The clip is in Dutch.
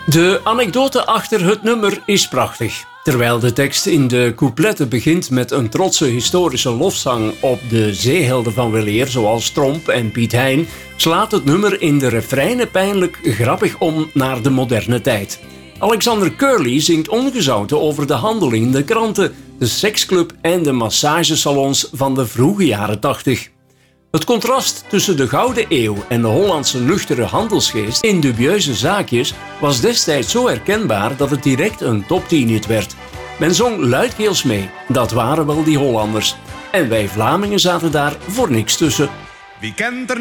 De anekdote achter het nummer is prachtig. Terwijl de tekst in de coupletten begint met een trotse historische lofzang op de zeehelden van weleer, zoals Tromp en Piet Hein, slaat het nummer in de refreinen pijnlijk grappig om naar de moderne tijd. Alexander Curly zingt ongezouten over de handel in de kranten, de seksclub en de massagesalons van de vroege jaren 80. Het contrast tussen de Gouden Eeuw en de Hollandse nuchtere handelsgeest in dubieuze zaakjes was destijds zo herkenbaar dat het direct een top 10 hit werd. Men zong luidkeels mee, dat waren wel die Hollanders. En wij Vlamingen zaten daar voor niks tussen. Wie kent er